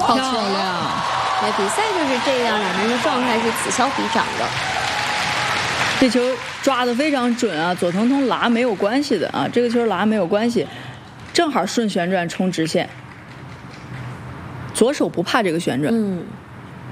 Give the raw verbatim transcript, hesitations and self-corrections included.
好漂亮。 对，比赛就是这样，两人的状态是此消彼长的。 这球抓得非常准啊，左腾腾拉没有关系的啊，这个球拉没有关系，正好顺旋转冲直线，左手不怕这个旋转。 嗯。